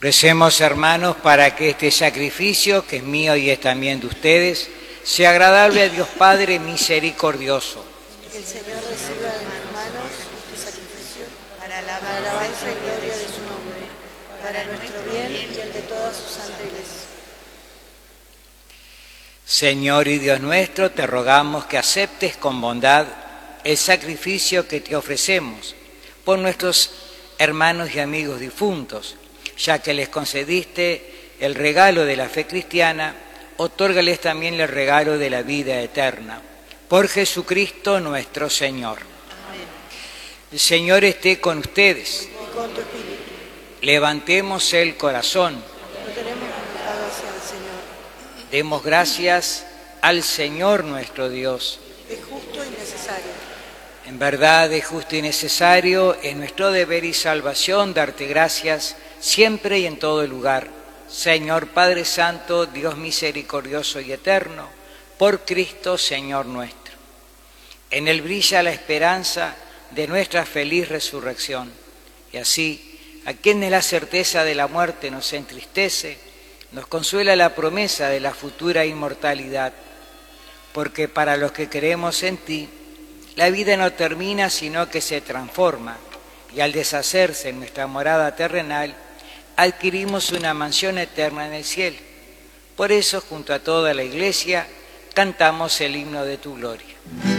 Recemos, hermanos, para que este sacrificio, que es mío y es también de ustedes, sea agradable a Dios Padre misericordioso. Que el Señor reciba de mis manos este sacrificio para la alabanza y gloria de su nombre, para nuestro bien y el de toda su santa Iglesia. Señor y Dios nuestro, te rogamos que aceptes con bondad el sacrificio que te ofrecemos por nuestros hermanos y amigos difuntos, ya que les concediste el regalo de la fe cristiana, otórgales también el regalo de la vida eterna. Por Jesucristo nuestro Señor. Amén. El Señor esté con ustedes. Y con tu espíritu. Levantemos el corazón. No tenemos pecado hacia el Señor. Demos gracias al Señor nuestro Dios. Es justo y necesario. En verdad es justo y necesario, es nuestro deber y salvación darte gracias siempre y en todo lugar. Señor Padre Santo, Dios misericordioso y eterno, por Cristo Señor nuestro. En Él brilla la esperanza de nuestra feliz resurrección. Y así, a quienes la certeza de la muerte nos entristece, nos consuela la promesa de la futura inmortalidad. Porque para los que creemos en ti, la vida no termina sino que se transforma, y al deshacerse en nuestra morada terrenal, adquirimos una mansión eterna en el cielo. Por eso, junto a toda la Iglesia, cantamos el himno de tu gloria.